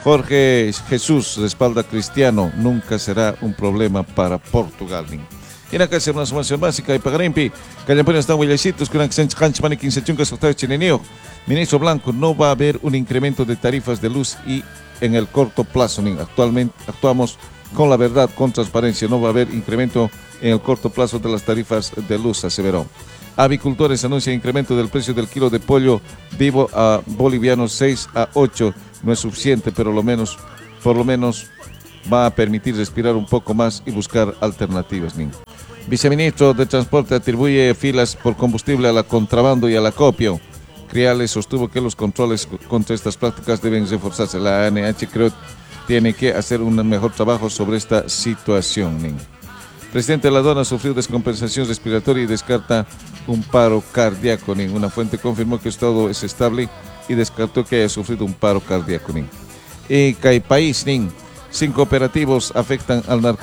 Jorge Jesús respalda Cristiano, nunca será un problema para Portugal. Y en acá hacer una información básica y pagarimpi, Callampana están huellecitos con accent Hanchmani 15 chungas chinenio. Ministro Blanco, no va a haber un incremento de tarifas de luz y en el corto plazo. Actualmente actuamos con la verdad, con transparencia, no va a haber incremento en el corto plazo de las tarifas de luz, aseveró. Avicultores anuncian incremento del precio del kilo de pollo vivo a bolivianos 6 a 8. No es suficiente, pero por lo menos va a permitir respirar un poco más y buscar alternativas. Viceministro de Transporte atribuye filas por combustible a la contrabando y al acopio. Criales sostuvo que los controles contra estas prácticas deben reforzarse. La ANH creo tiene que hacer un mejor trabajo sobre esta situación. Presidente de la aduana sufrió descompensación respiratoria y descarta un paro cardíaco. Una fuente confirmó que su estado es estable y descartó que haya sufrido un paro cardíaco. Y país, 5 operativos afectan al narcotráfico.